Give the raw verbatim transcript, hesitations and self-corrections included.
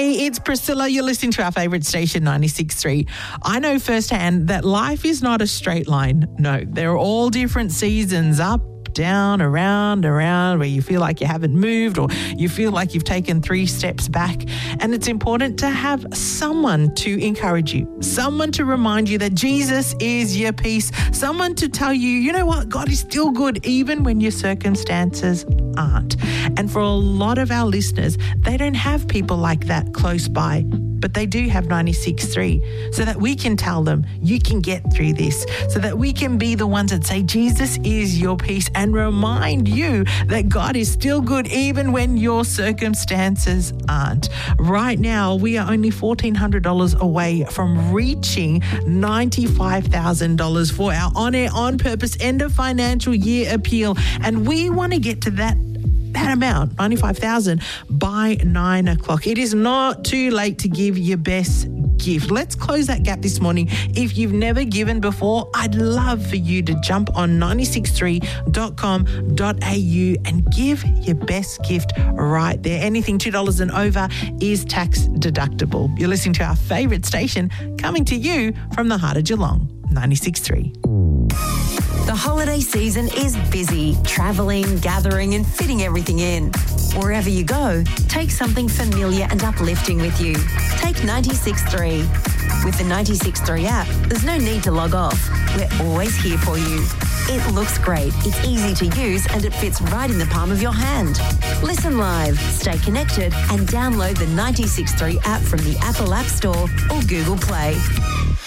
Hey, it's Priscilla. You're listening to our favourite station, ninety-six point three. I know firsthand that life is not a straight line. No, there are all different seasons, up, down, around, around, where you feel like you haven't moved or you feel like you've taken three steps back. And it's important to have someone to encourage you, someone to remind you that Jesus is your peace, someone to tell you, you know what, God is still good even when your circumstances aren't. And for a lot of our listeners, they don't have people like that close by, but they do have ninety-six point three, so that we can tell them you can get through this, so that we can be the ones that say Jesus is your peace and remind you that God is still good even when your circumstances aren't. Right now, we are only fourteen hundred dollars away from reaching ninety-five thousand dollars for our On Air On Purpose end of financial year appeal, and we want to get to that that amount, ninety-five thousand dollars, by nine o'clock. It is not too late to give your best gift. Let's close that gap this morning. If you've never given before, I'd love for you to jump on nine six three dot com dot a u and give your best gift right there. Anything two dollars and over is tax deductible. You're listening to our favourite station, coming to you from the heart of Geelong, ninety-six point three. The holiday season is busy, travelling, gathering and fitting everything in. Wherever you go, take something familiar and uplifting with you. Take ninety-six point three. With the ninety-six point three app, there's no need to log off. We're always here for you. It looks great, it's easy to use and it fits right in the palm of your hand. Listen live, stay connected and download the ninety-six point three app from the Apple App Store or Google Play.